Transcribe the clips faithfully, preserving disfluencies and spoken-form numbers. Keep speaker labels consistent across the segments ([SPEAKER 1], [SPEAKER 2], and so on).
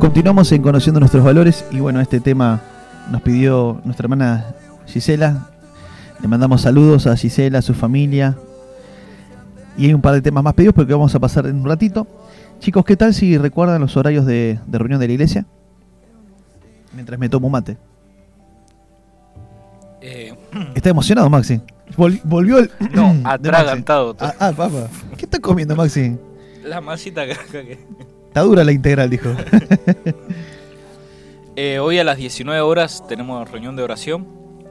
[SPEAKER 1] Continuamos en Conociendo Nuestros Valores y bueno, este tema nos pidió nuestra hermana Gisela. Le mandamos saludos a Gisela, a su familia. Y hay un par de temas más pedidos porque vamos a pasar en un ratito. Chicos, ¿qué tal si recuerdan los horarios de, de reunión de la iglesia? Mientras me tomo mate.
[SPEAKER 2] Eh,
[SPEAKER 1] ¿Está emocionado, Maxi? Vol- volvió el...
[SPEAKER 2] no, atragantado.
[SPEAKER 1] Ah, ah, papá. ¿Qué está comiendo, Maxi?
[SPEAKER 2] La masita que... que...
[SPEAKER 1] Está dura la integral, dijo.
[SPEAKER 2] eh, hoy a las diecinueve horas tenemos reunión de oración.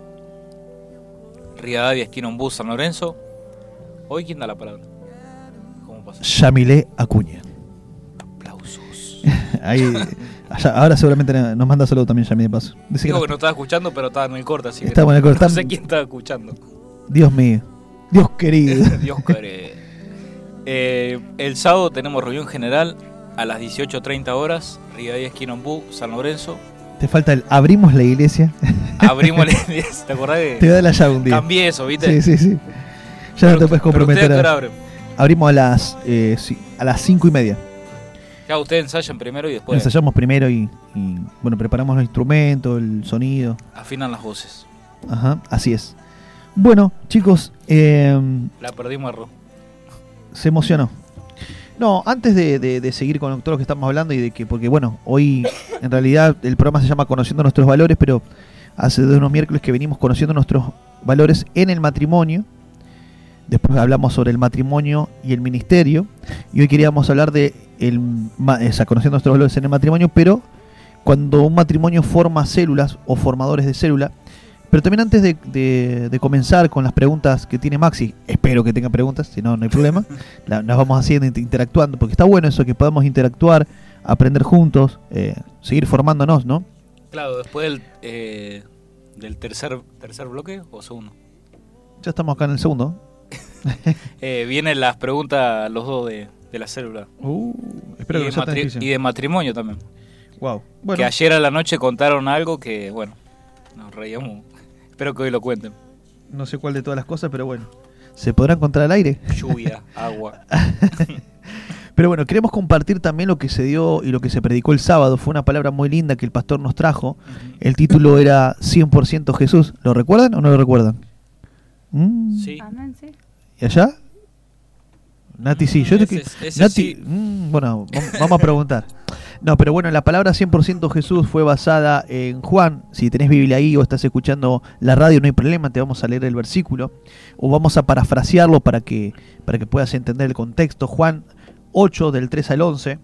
[SPEAKER 2] Rivadavia, esquina Ombú, San Lorenzo. ¿Hoy quién da la palabra? ¿Cómo pasa?
[SPEAKER 1] Yamilé Acuña.
[SPEAKER 2] Aplausos.
[SPEAKER 1] Ahí, allá, ahora seguramente nos manda saludo también Yamilé, paso. Dice
[SPEAKER 2] Digo
[SPEAKER 1] que
[SPEAKER 2] que no estaba escuchando, pero estaba en el corte, así que
[SPEAKER 1] estaba
[SPEAKER 2] no,
[SPEAKER 1] en el corte.
[SPEAKER 2] no sé quién estaba escuchando.
[SPEAKER 1] Dios mío. Dios querido.
[SPEAKER 2] Dios querido. Eh, el sábado tenemos reunión general a las dieciocho treinta horas. Rivadavia, esquina Ombú, San Lorenzo.
[SPEAKER 1] Te falta el abrimos la iglesia.
[SPEAKER 2] Abrimos la iglesia. ¿Te acordás que
[SPEAKER 1] te voy a dar la llave un día?
[SPEAKER 2] Cambié eso, ¿viste?
[SPEAKER 1] Sí, sí, sí. Ya
[SPEAKER 2] pero,
[SPEAKER 1] no te puedes comprometer.
[SPEAKER 2] Pero
[SPEAKER 1] a...
[SPEAKER 2] abren.
[SPEAKER 1] Abrimos a las eh, sí, a las cinco y media.
[SPEAKER 2] Ya ustedes ensayan primero y después
[SPEAKER 1] ensayamos primero y, y bueno, preparamos los instrumentos, el sonido.
[SPEAKER 2] Afinan las voces.
[SPEAKER 1] Ajá, así es. Bueno, chicos, eh,
[SPEAKER 2] la perdimos, Ro.
[SPEAKER 1] Se emocionó. No, antes de, de, de seguir con todo lo que estamos hablando y de que, porque bueno, hoy en realidad el programa se llama Conociendo Nuestros Valores, pero hace de unos miércoles que venimos conociendo nuestros valores en el matrimonio. Después hablamos sobre el matrimonio y el ministerio. Y hoy queríamos hablar de el, o sea, conociendo nuestros valores en el matrimonio, pero cuando un matrimonio forma células o formadores de célula. Pero también antes de, de, de comenzar con las preguntas que tiene Maxi, espero que tenga preguntas, si no, no hay problema, la, las vamos haciendo interactuando, porque está bueno eso, que podamos interactuar, aprender juntos, eh, seguir formándonos, ¿no?
[SPEAKER 2] Claro, después del, eh, del tercer, tercer bloque o segundo.
[SPEAKER 1] Ya estamos acá en el segundo.
[SPEAKER 2] eh, vienen las preguntas, los dos de, de la célula.
[SPEAKER 1] Uh, espero
[SPEAKER 2] y,
[SPEAKER 1] que
[SPEAKER 2] de
[SPEAKER 1] no sea
[SPEAKER 2] matri-
[SPEAKER 1] tan difícil.
[SPEAKER 2] y de matrimonio también.
[SPEAKER 1] Wow. Bueno.
[SPEAKER 2] Que ayer a la noche contaron algo que, bueno, nos reíamos. Espero que hoy lo cuenten.
[SPEAKER 1] No sé cuál de todas las cosas, pero bueno. ¿Se podrá encontrar al aire?
[SPEAKER 2] Lluvia, agua.
[SPEAKER 1] Pero bueno, queremos compartir también lo que se dio y lo que se predicó el sábado. Fue una palabra muy linda que el pastor nos trajo. Uh-huh. El título era cien por ciento Jesús. ¿Lo recuerdan o no lo recuerdan?
[SPEAKER 2] Mm. Sí.
[SPEAKER 3] Amén, sí.
[SPEAKER 1] ¿Y allá? Nati, sí. Yo
[SPEAKER 2] ese,
[SPEAKER 1] que,
[SPEAKER 2] ese
[SPEAKER 1] Nati,
[SPEAKER 2] sí.
[SPEAKER 1] mm, bueno, vamos a preguntar. No, pero bueno, la palabra cien por ciento Jesús fue basada en Juan. Si tenés Biblia ahí o estás escuchando la radio, no hay problema, te vamos a leer el versículo. O vamos a parafrasearlo para que, para que puedas entender el contexto. Juan ocho, del tres al once.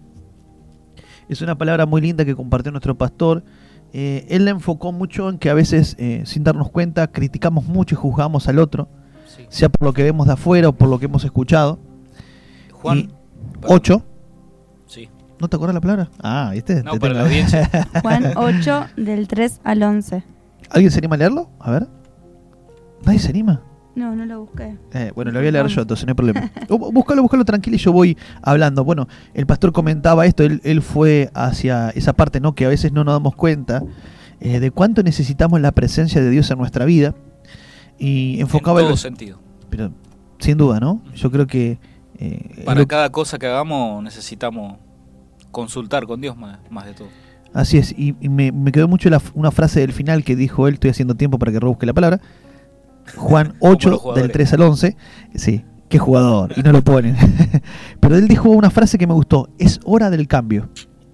[SPEAKER 1] Es una palabra muy linda que compartió nuestro pastor. Eh, él la enfocó mucho en que a veces, eh, sin darnos cuenta, criticamos mucho y juzgamos al otro. Sí. Sea por lo que vemos de afuera o por lo que hemos escuchado.
[SPEAKER 2] Juan
[SPEAKER 1] ocho.
[SPEAKER 2] Sí.
[SPEAKER 1] ¿No te acuerdas la palabra? Ah, ¿viste?
[SPEAKER 2] No, para la audiencia.
[SPEAKER 3] Juan ocho, del tres al once.
[SPEAKER 1] ¿Alguien se anima a leerlo? A ver. ¿Nadie se anima?
[SPEAKER 3] No, no lo busqué.
[SPEAKER 1] Eh, bueno, lo voy a leer yo, entonces no hay problema. Búscalo, búscalo tranquilo y yo voy hablando. Bueno, el pastor comentaba esto, él, él fue hacia esa parte, ¿no? Que a veces no nos damos cuenta eh, de cuánto necesitamos la presencia de Dios en nuestra vida. Y enfocaba
[SPEAKER 2] en todo
[SPEAKER 1] el,
[SPEAKER 2] sentido.
[SPEAKER 1] Pero sin duda, ¿no? Yo creo que... Eh,
[SPEAKER 2] Para
[SPEAKER 1] lo,
[SPEAKER 2] cada cosa que hagamos necesitamos consultar con Dios más, más de todo.
[SPEAKER 1] Así es, y, y me, me quedó mucho la, una frase del final que dijo él, estoy haciendo tiempo para que rebusque la palabra, Juan ocho, del tres al once, sí, qué jugador, y no lo ponen, pero él dijo una frase que me gustó, es hora del cambio.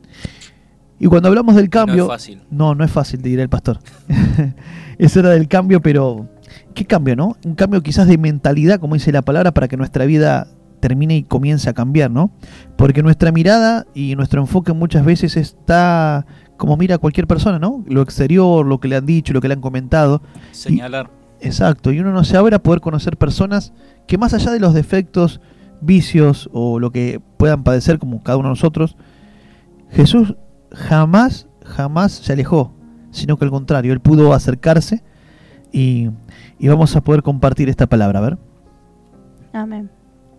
[SPEAKER 1] Y cuando hablamos del cambio,
[SPEAKER 2] no es fácil.
[SPEAKER 1] No, no es fácil, te dirá el pastor, es hora del cambio, pero ¿qué cambio, no? Un cambio quizás de mentalidad, como dice la palabra, para que nuestra vida termine y comience a cambiar, ¿no? Porque nuestra mirada y nuestro enfoque muchas veces está como mira a cualquier persona, ¿no? Lo exterior, lo que le han dicho, lo que le han comentado.
[SPEAKER 2] Señalar.
[SPEAKER 1] Y, exacto, y uno no se abre a poder conocer personas que más allá de los defectos, vicios o lo que puedan padecer como cada uno de nosotros, Jesús jamás, jamás se alejó, sino que al contrario, Él pudo acercarse y, y vamos a poder compartir esta palabra, a ver.
[SPEAKER 3] Amén.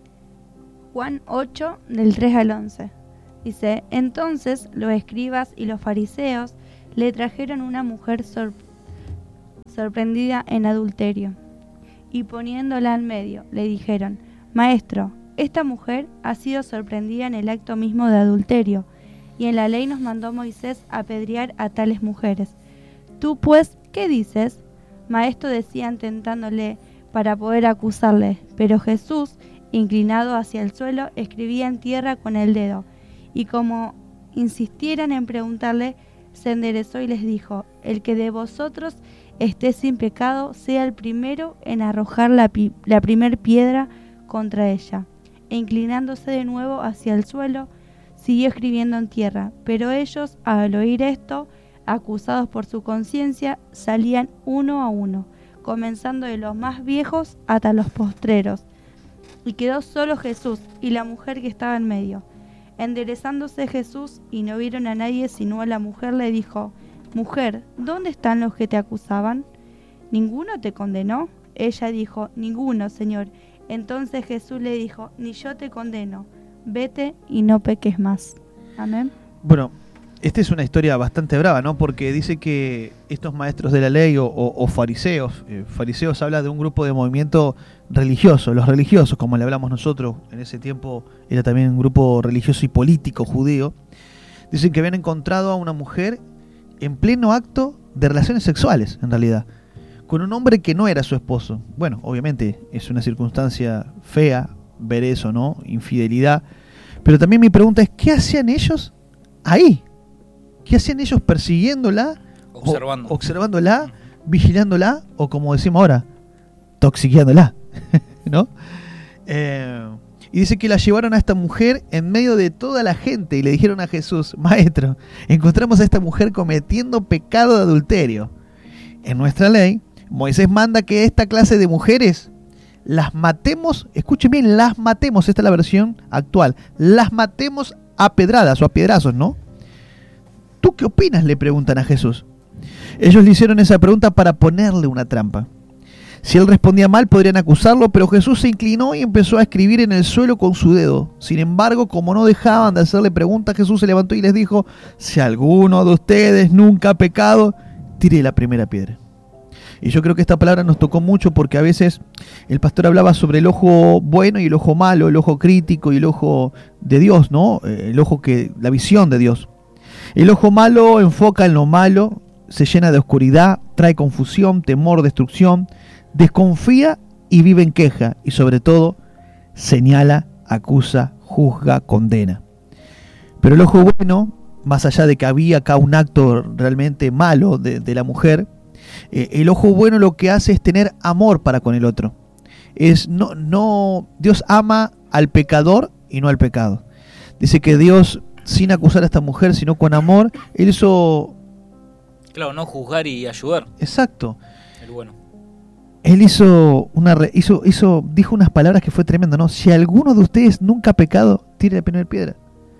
[SPEAKER 3] Juan ocho, del tres al once. Dice, entonces los escribas y los fariseos le trajeron una mujer sor- sorprendida en adulterio. Y poniéndola al medio, le dijeron, Maestro, esta mujer ha sido sorprendida en el acto mismo de adulterio. y en la ley nos mandó Moisés apedrear a tales mujeres. Tú pues, ¿qué dices? Maestro, decían tentándole para poder acusarle, pero Jesús, inclinado hacia el suelo, escribía en tierra con el dedo, y como insistieran en preguntarle, se enderezó y les dijo: el que de vosotros esté sin pecado, sea el primero en arrojar la, pi- la primer piedra contra ella. E inclinándose de nuevo hacia el suelo, siguió escribiendo en tierra. Pero ellos, al oír esto, acusados por su conciencia, salían uno a uno, comenzando de los más viejos hasta los postreros. Y quedó solo Jesús y la mujer que estaba en medio. Enderezándose Jesús, y no vieron a nadie sino a la mujer, le dijo: Mujer, ¿dónde están los que te acusaban? ¿Ninguno te condenó? Ella dijo: Ninguno, Señor. Entonces Jesús le dijo: Ni yo te condeno. Vete y no peques más. Amén.
[SPEAKER 1] Bueno, esta es una historia bastante brava, ¿no? Porque dice que estos maestros de la ley o, o, o fariseos, eh, fariseos habla de un grupo de movimiento religioso, los religiosos, como le hablamos nosotros, en ese tiempo era también un grupo religioso y político judío. Dicen que habían encontrado a una mujer en pleno acto de relaciones sexuales, en realidad, con un hombre que no era su esposo. Bueno, obviamente es una circunstancia fea ver eso, ¿no? Infidelidad. Pero también mi pregunta es, ¿qué hacían ellos ahí? ¿Qué hacían ellos persiguiéndola,
[SPEAKER 2] Observando.
[SPEAKER 1] o, observándola, vigilándola, o como decimos ahora, toxiqueándola, ¿no? Eh, y dice que la llevaron a esta mujer en medio de toda la gente y le dijeron a Jesús: Maestro, encontramos a esta mujer cometiendo pecado de adulterio. En nuestra ley, Moisés manda que esta clase de mujeres las matemos, escuchen bien, las matemos, esta es la versión actual, las matemos a pedradas o a piedrazos, ¿no? ¿Tú qué opinas?, le preguntan a Jesús. Ellos le hicieron esa pregunta para ponerle una trampa. Si él respondía mal, podrían acusarlo, pero Jesús se inclinó y empezó a escribir en el suelo con su dedo. Sin embargo, como no dejaban de hacerle preguntas, Jesús se levantó y les dijo: si alguno de ustedes nunca ha pecado, tire la primera piedra. Y yo creo que esta palabra nos tocó mucho, porque a veces el pastor hablaba sobre el ojo bueno y el ojo malo, el ojo crítico y el ojo de Dios, ¿no? El ojo que, la visión de Dios. El ojo malo enfoca en lo malo, se llena de oscuridad, trae confusión, temor, destrucción, desconfía y vive en queja, y sobre todo señala, acusa, juzga, condena. Pero el ojo bueno, más allá de que había acá un acto realmente malo de, de la mujer, eh, el ojo bueno lo que hace es tener amor para con el otro. Es no, no, Dios ama al pecador y no al pecado. Dice que Dios, sin acusar a esta mujer, sino con amor, él hizo...
[SPEAKER 2] Claro, no juzgar y ayudar.
[SPEAKER 1] Exacto.
[SPEAKER 2] El bueno.
[SPEAKER 1] Él hizo una re, hizo, hizo, dijo unas palabras que fue tremendo, ¿no? Si alguno de ustedes nunca ha pecado, tire la primera piedra.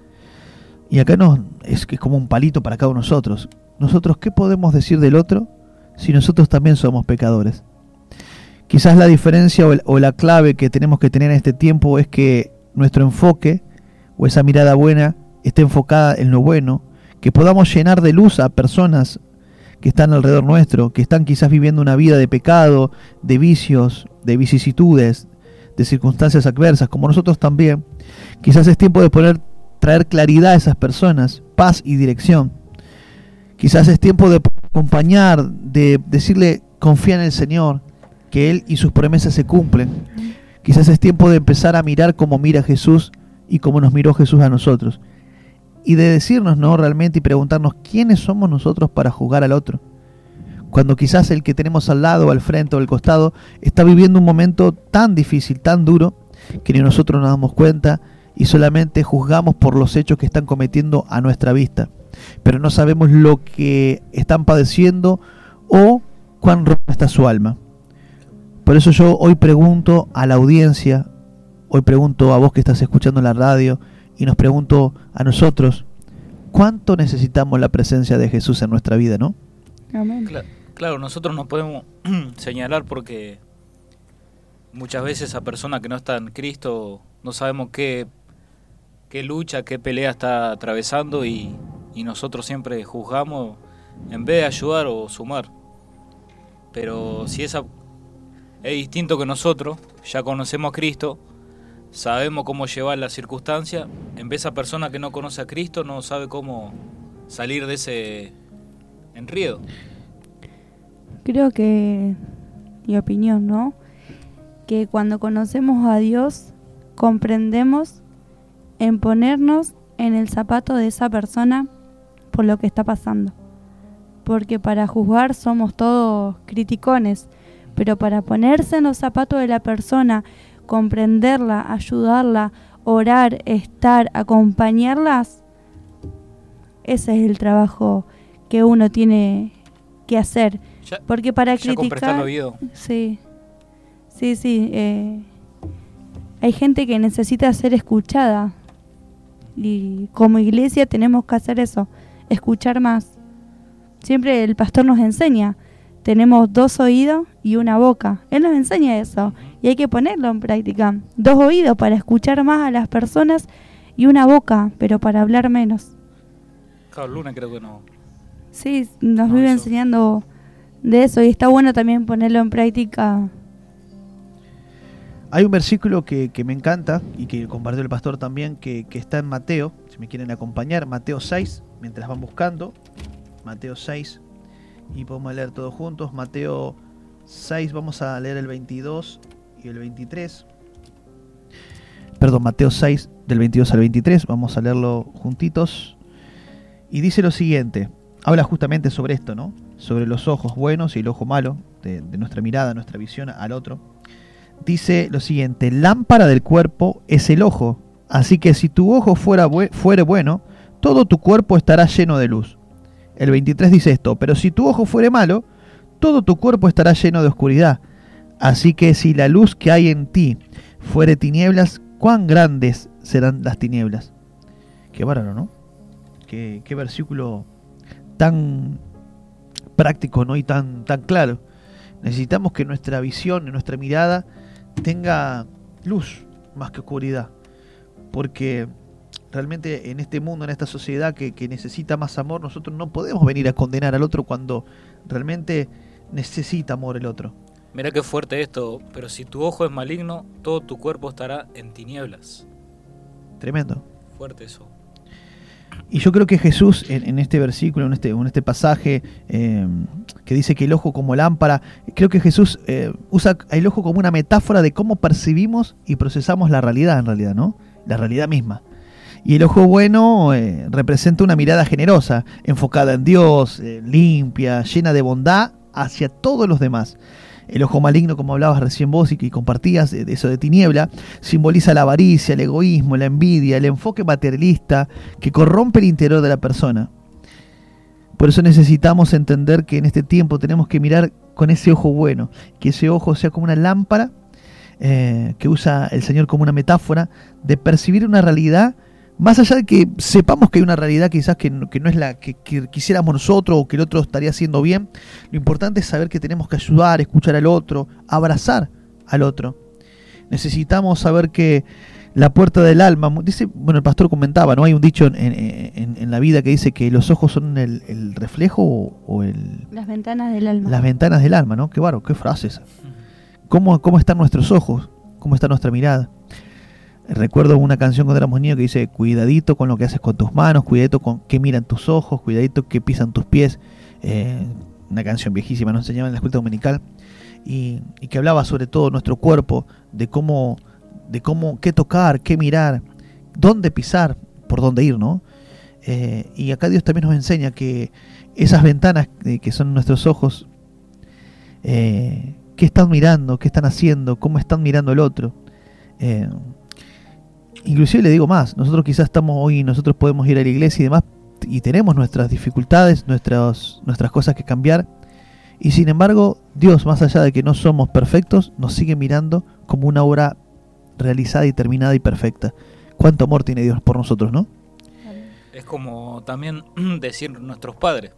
[SPEAKER 1] Y acá no, es que es como un palito para cada uno de nosotros. Nosotros, ¿qué podemos decir del otro si nosotros también somos pecadores? Quizás la diferencia o, el, o la clave que tenemos que tener en este tiempo es que nuestro enfoque o esa mirada buena esté enfocada en lo bueno, que podamos llenar de luz a personas que están alrededor nuestro, que están quizás viviendo una vida de pecado, de vicios, de vicisitudes, de circunstancias adversas, como nosotros también. Quizás es tiempo de poner, traer claridad a esas personas, paz y dirección. Quizás es tiempo de acompañar, de decirle: confía en el Señor, que Él y sus promesas se cumplen. Quizás es tiempo de empezar a mirar como mira Jesús y como nos miró Jesús a nosotros. Y de decirnos, ¿no?, realmente, y preguntarnos quiénes somos nosotros para juzgar al otro. Cuando quizás el que tenemos al lado, al frente o al costado está viviendo un momento tan difícil, tan duro, que ni nosotros nos damos cuenta y solamente juzgamos por los hechos que están cometiendo a nuestra vista. Pero no sabemos lo que están padeciendo o cuán rota está su alma. Por eso yo hoy pregunto a la audiencia, hoy pregunto a vos que estás escuchando la radio, y nos pregunto a nosotros: ¿cuánto necesitamos la presencia de Jesús en nuestra vida, no?
[SPEAKER 3] Amén.
[SPEAKER 2] Claro, claro, nosotros no podemos señalar porque muchas veces esa persona que no está en Cristo no sabemos qué, qué lucha, qué pelea está atravesando, y, y nosotros siempre juzgamos en vez de ayudar o sumar. Pero si esa es distinto que nosotros, ya conocemos a Cristo, sabemos cómo llevar la circunstancia, en vez de esa persona que no conoce a Cristo no sabe cómo salir de ese enredo.
[SPEAKER 3] Creo que, mi opinión, ¿no? Que cuando conocemos a Dios, comprendemos en ponernos en el zapato de esa persona por lo que está pasando. Porque para juzgar somos todos criticones, pero para ponerse en los zapatos de la persona, comprenderla, ayudarla, orar, estar, acompañarlas, ese es el trabajo que uno tiene que hacer.
[SPEAKER 2] Ya,
[SPEAKER 3] porque para
[SPEAKER 2] ya con prestarle
[SPEAKER 3] criticar,
[SPEAKER 2] oído.
[SPEAKER 3] sí, sí, sí, eh, hay gente que necesita ser escuchada y como iglesia tenemos que hacer eso, escuchar más. Siempre el pastor nos enseña, tenemos dos oídos y una boca. Él nos enseña eso y hay que ponerlo en práctica. Dos oídos para escuchar más a las personas y una boca, pero para hablar menos.
[SPEAKER 2] Claro, Luna creo que no.
[SPEAKER 3] Sí, nos
[SPEAKER 2] No,
[SPEAKER 3] vive
[SPEAKER 2] eso.
[SPEAKER 3] enseñando de eso y está bueno también ponerlo en práctica.
[SPEAKER 1] Hay un versículo que, que me encanta y que compartió el pastor también, que, que está en Mateo, si me quieren acompañar, Mateo seis, mientras van buscando, Mateo seis, y podemos leer todos juntos. Mateo seis, vamos a leer el veintidós y el veintitrés. Perdón, Mateo seis, del veintidós al veintitrés, vamos a leerlo juntitos. Y dice lo siguiente, habla justamente sobre esto, ¿no? Sobre los ojos buenos y el ojo malo, de, de nuestra mirada, nuestra visión al otro. Dice lo siguiente, lámpara del cuerpo es el ojo, así que si tu ojo fuera bu- fuere bueno, todo tu cuerpo estará lleno de luz. El veintitrés dice esto, pero si tu ojo fuere malo, todo tu cuerpo estará lleno de oscuridad. Así que si la luz que hay en ti fuere tinieblas, ¿cuán grandes serán las tinieblas? Qué bárbaro, ¿no? Qué, qué versículo tan práctico, ¿no? Y tan, tan claro. Necesitamos que nuestra visión, nuestra mirada tenga luz más que oscuridad, porque realmente en este mundo, en esta sociedad que, que necesita más amor, nosotros no podemos venir a condenar al otro cuando realmente necesita amor el otro.
[SPEAKER 2] Mira qué fuerte esto, pero si tu ojo es maligno, todo tu cuerpo estará en tinieblas.
[SPEAKER 1] Tremendo.
[SPEAKER 2] Fuerte eso.
[SPEAKER 1] Y yo creo que Jesús en, en este versículo, en este, en este pasaje eh, que dice que el ojo como lámpara, creo que Jesús eh, usa el ojo como una metáfora de cómo percibimos y procesamos la realidad en realidad, ¿no? La realidad misma. Y el ojo bueno eh, representa una mirada generosa, enfocada en Dios, eh, limpia, llena de bondad hacia todos los demás. El ojo maligno, como hablabas recién vos y que compartías, de eso de tiniebla, simboliza la avaricia, el egoísmo, la envidia, el enfoque materialista que corrompe el interior de la persona. Por eso necesitamos entender que en este tiempo tenemos que mirar con ese ojo bueno, que ese ojo sea como una lámpara eh, que usa el Señor como una metáfora de percibir una realidad. Más allá de que sepamos que hay una realidad quizás que no, que no es la que, que quisiéramos nosotros o que el otro estaría haciendo bien, lo importante es saber que tenemos que ayudar, escuchar al otro, abrazar al otro. Necesitamos saber que la puerta del alma, dice, bueno, el pastor comentaba, ¿no? Hay un dicho en, en, en la vida que dice que los ojos son el, el reflejo o, o el...
[SPEAKER 3] Las ventanas del alma.
[SPEAKER 1] Las ventanas del alma, ¿no? Qué bárbaro, qué frase esa. ¿Cómo, cómo están nuestros ojos? ¿Cómo está nuestra mirada? Recuerdo una canción cuando éramos niños que dice, cuidadito con lo que haces con tus manos, cuidadito con qué miran tus ojos, cuidadito que pisan tus pies. Eh, una canción viejísima, nos enseñaban en la escuela dominical. Y, y que hablaba sobre todo nuestro cuerpo, de cómo, de cómo, qué tocar, qué mirar, dónde pisar, por dónde ir, ¿no? Eh, y acá Dios también nos enseña que esas ventanas eh, que son nuestros ojos, eh, qué están mirando, qué están haciendo, cómo están mirando el otro. Eh, Inclusive le digo más, nosotros quizás estamos hoy, nosotros podemos ir a la iglesia y demás, y tenemos nuestras dificultades, nuestras, nuestras cosas que cambiar, y sin embargo, Dios, más allá de que no somos perfectos, nos sigue mirando como una obra realizada y terminada y perfecta. Cuánto amor tiene Dios por nosotros, ¿no?
[SPEAKER 2] Es como también decir nuestros padres,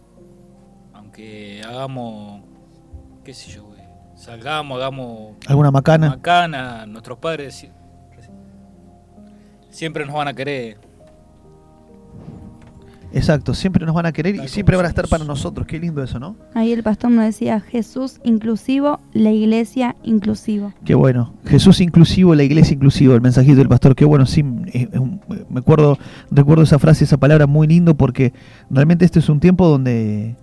[SPEAKER 2] aunque hagamos, qué sé yo, güey, salgamos, hagamos
[SPEAKER 1] ¿Alguna macana?
[SPEAKER 2] macana, nuestros padres siempre nos van a querer.
[SPEAKER 1] Exacto, siempre nos van a querer
[SPEAKER 2] Tal
[SPEAKER 1] y siempre
[SPEAKER 2] como
[SPEAKER 1] van a estar
[SPEAKER 2] somos.
[SPEAKER 1] para nosotros. Qué lindo eso, ¿no?
[SPEAKER 3] Ahí el pastor nos decía, Jesús inclusivo, la iglesia inclusivo.
[SPEAKER 1] Qué bueno. Jesús inclusivo, la iglesia inclusivo, el mensajito del pastor. Qué bueno, sí. eh, eh, me acuerdo, recuerdo esa frase, esa palabra muy lindo porque realmente este es un tiempo donde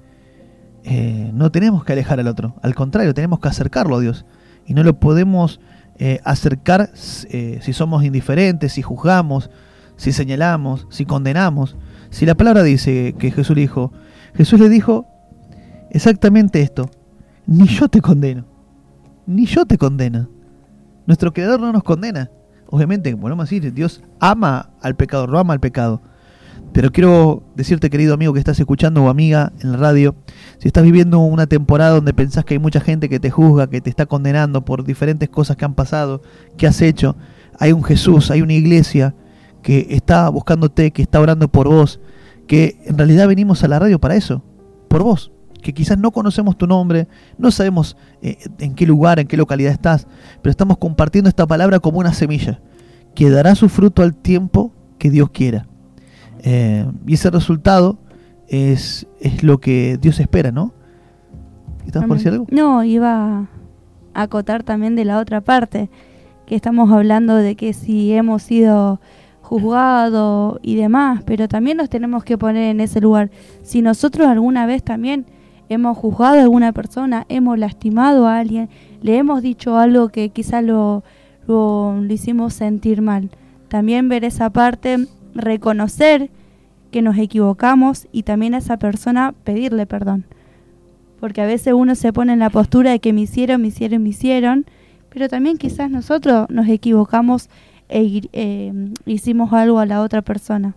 [SPEAKER 1] eh, no tenemos que alejar al otro. Al contrario, tenemos que acercarlo a Dios. Y no lo podemos eh, acercar eh, si somos indiferentes, si juzgamos, si señalamos, si condenamos. Si la palabra dice que Jesús le dijo, Jesús le dijo exactamente esto: ni yo te condeno, ni yo te condeno. Nuestro Creador no nos condena. Obviamente, volvemos a decir, Dios ama al pecador, no ama al pecado. Pero quiero decirte, querido amigo que estás escuchando o amiga en la radio, si estás viviendo una temporada donde pensás que hay mucha gente que te juzga, que te está condenando por diferentes cosas que han pasado, que has hecho, hay un Jesús, hay una iglesia que está buscándote, que está orando por vos, que en realidad venimos a la radio para eso, por vos, que quizás no conocemos tu nombre, no sabemos eh, en qué lugar, en qué localidad estás, pero estamos compartiendo esta palabra como una semilla, que dará su fruto al tiempo que Dios quiera. Eh, y ese resultado es, es lo que Dios espera, ¿no? ¿Estás por decir algo?
[SPEAKER 3] No, iba a acotar también de la otra parte, que estamos hablando de que si hemos sido juzgados y demás, pero también nos tenemos que poner en ese lugar. Si nosotros alguna vez también hemos juzgado a alguna persona, hemos lastimado a alguien, le hemos dicho algo que quizás lo, lo, lo hicimos sentir mal, también ver esa parte, reconocer que nos equivocamos y también a esa persona pedirle perdón. Porque a veces uno se pone en la postura de que me hicieron, me hicieron, me hicieron, pero también quizás nosotros nos equivocamos e eh, hicimos algo a la otra persona.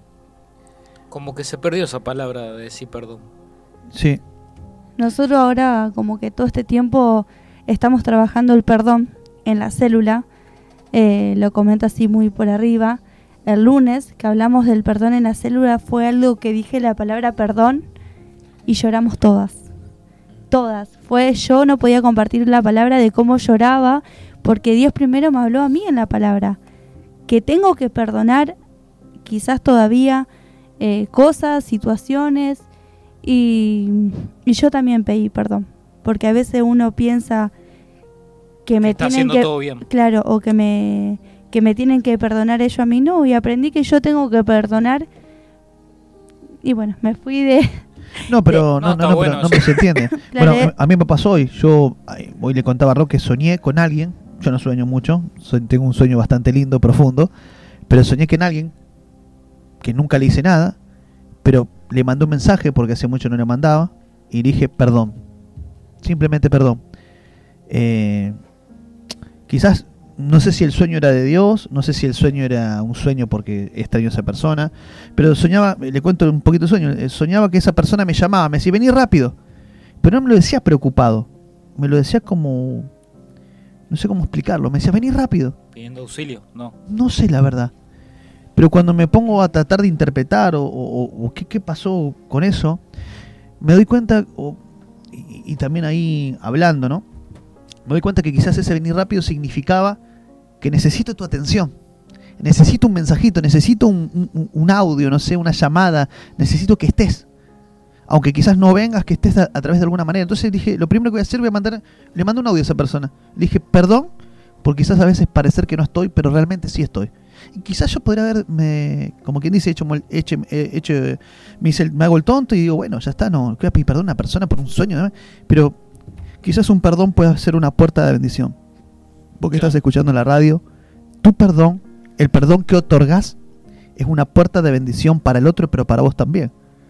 [SPEAKER 2] Como que se perdió esa palabra de decir perdón.
[SPEAKER 1] Sí.
[SPEAKER 3] Nosotros ahora como que todo este tiempo estamos trabajando el perdón en la célula, eh, lo comento así muy por arriba. El lunes que hablamos del perdón en la célula fue algo que dije la palabra perdón y lloramos todas. Todas. Fue, yo no podía compartir la palabra de cómo lloraba porque Dios primero me habló a mí en la palabra. Que tengo que perdonar quizás todavía eh, cosas, situaciones y, y yo también pedí perdón. Porque a veces uno piensa que me
[SPEAKER 2] está
[SPEAKER 3] tienen
[SPEAKER 2] haciendo
[SPEAKER 3] que...
[SPEAKER 2] todo bien.
[SPEAKER 3] Claro, o que me... que me tienen que perdonar ellos a mí, no, y aprendí que yo tengo que perdonar y bueno, me fui de...
[SPEAKER 1] No, pero no,
[SPEAKER 2] No,
[SPEAKER 1] no,
[SPEAKER 2] está
[SPEAKER 1] no,
[SPEAKER 2] bueno
[SPEAKER 1] pero no
[SPEAKER 2] eso.
[SPEAKER 1] me se entiende.
[SPEAKER 3] Claro,
[SPEAKER 1] Bueno,
[SPEAKER 3] eh.
[SPEAKER 1] a mí me pasó hoy, yo ay, hoy le contaba a Roque que soñé con alguien, yo no sueño mucho, soy, tengo un sueño bastante lindo, profundo, pero soñé que en alguien, que nunca le hice nada, pero le mandé un mensaje porque hace mucho no le mandaba, y le dije perdón, simplemente perdón. Eh, quizás... No sé si el sueño era de Dios, no sé si el sueño era un sueño porque extraño a esa persona, pero soñaba, le cuento un poquito el sueño, soñaba que esa persona me llamaba, me decía, vení rápido, pero no me lo decía preocupado, me lo decía como, no sé cómo explicarlo, me decía, vení rápido.
[SPEAKER 2] Pidiendo auxilio, no.
[SPEAKER 1] No sé la verdad, pero cuando me pongo a tratar de interpretar o, o, o qué, qué pasó con eso, me doy cuenta, o, y, y también ahí hablando, ¿no? Me doy cuenta que quizás ese venir rápido significaba que necesito tu atención, necesito un mensajito, necesito un, un, un audio, no sé, una llamada, necesito que estés, aunque quizás no vengas, que estés a, a través de alguna manera. Entonces dije, lo primero que voy a hacer, voy a mandar, le mando un audio a esa persona. Le dije, perdón, por quizás a veces parecer que no estoy, pero realmente sí estoy. Y quizás yo podría haber, me, como quien dice, hecho, hecho, hecho me, hice el, me hago el tonto y digo, bueno, ya está, no, voy a pedir perdón a una persona por un sueño, ¿no? Pero quizás un perdón pueda ser una puerta de bendición. Vos que estás escuchando la radio, tu perdón, el perdón que otorgas, es una puerta de bendición para el otro, pero para vos también.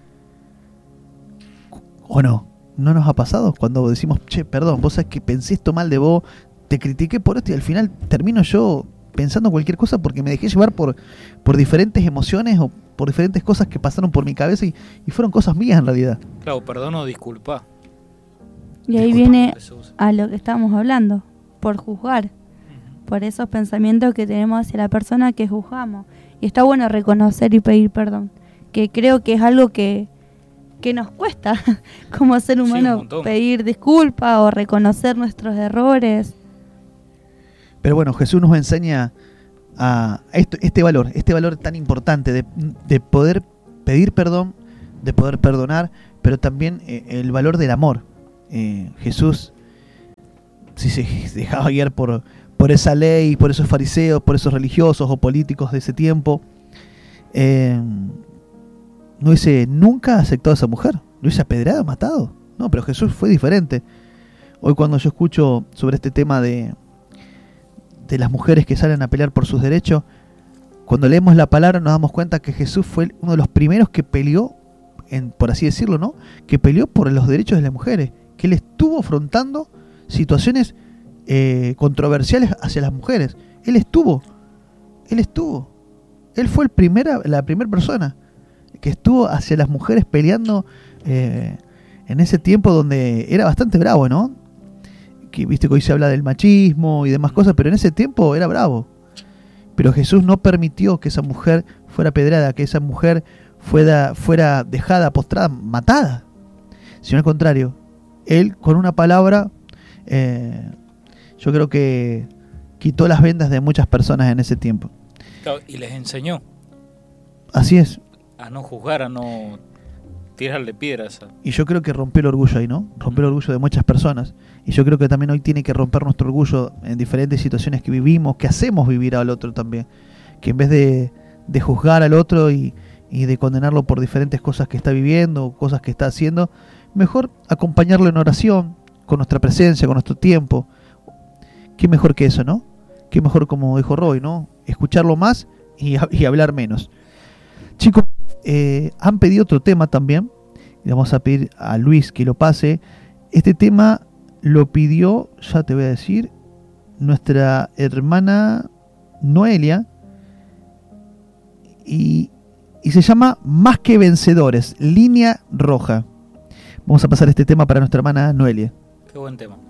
[SPEAKER 1] ¿O no? ¿No nos ha pasado? Cuando decimos, che, perdón, vos sabés que pensé esto mal de vos, te critiqué por esto y al final termino yo pensando cualquier cosa porque me dejé llevar por, por diferentes emociones o por diferentes cosas que pasaron por mi cabeza y, y fueron cosas mías en realidad.
[SPEAKER 2] Claro, perdón o disculpa.
[SPEAKER 3] Y ahí
[SPEAKER 2] Disculpa,
[SPEAKER 3] viene
[SPEAKER 2] Jesús.
[SPEAKER 3] a lo que estábamos hablando, por juzgar, por esos pensamientos que tenemos hacia la persona que juzgamos. Y está bueno reconocer y pedir perdón, que creo que es algo que, que nos cuesta como ser
[SPEAKER 2] Sí, un
[SPEAKER 3] humano,
[SPEAKER 2] montón.
[SPEAKER 3] pedir disculpas o reconocer nuestros errores.
[SPEAKER 1] Pero bueno, Jesús nos enseña a esto, este valor, este valor tan importante de, de poder pedir perdón, de poder perdonar, pero también eh, el valor del amor. Eh, Jesús, si se dejaba guiar por, por esa ley, por esos fariseos, por esos religiosos o políticos de ese tiempo, eh, no hubiese nunca aceptado a esa mujer, lo hubiese apedreado, matado. No, pero Jesús fue diferente. Hoy cuando yo escucho sobre este tema de, de las mujeres que salen a pelear por sus derechos, cuando leemos la palabra nos damos cuenta que Jesús fue uno de los primeros que peleó, en, por así decirlo, ¿no? Que peleó por los derechos de las mujeres, que él estuvo afrontando situaciones eh, controversiales hacia las mujeres. Él estuvo, él estuvo, él fue el primera, la primera persona que estuvo hacia las mujeres peleando eh, en ese tiempo donde era bastante bravo, ¿no? Que viste que hoy se habla del machismo y demás cosas, pero en ese tiempo era bravo. Pero Jesús no permitió que esa mujer fuera apedreada, que esa mujer fuera, fuera dejada, postrada, matada. Sino al contrario, él con una palabra, eh, yo creo que quitó las vendas de muchas personas en ese tiempo.
[SPEAKER 2] Claro, y les enseñó.
[SPEAKER 1] Así es.
[SPEAKER 2] A no juzgar, a no tirarle piedras.
[SPEAKER 1] Y yo creo que rompió el orgullo ahí, ¿no? Rompió el orgullo de muchas personas. Y yo creo que también hoy tiene que romper nuestro orgullo en diferentes situaciones que vivimos, que hacemos vivir al otro también. Que en vez de, de juzgar al otro y, y de condenarlo por diferentes cosas que está viviendo, cosas que está haciendo, mejor acompañarlo en oración, con nuestra presencia, con nuestro tiempo. Qué mejor que eso, ¿no? Qué mejor, como dijo Roy, ¿no? Escucharlo más y, y hablar menos. Chicos, eh, han pedido otro tema también. Le vamos a pedir a Luis que lo pase. Este tema lo pidió, ya te voy a decir, nuestra hermana Noelia. Y, y se llama Más que Vencedores, Línea Roja. Vamos a pasar este tema para nuestra hermana Noelia.
[SPEAKER 2] Qué buen tema.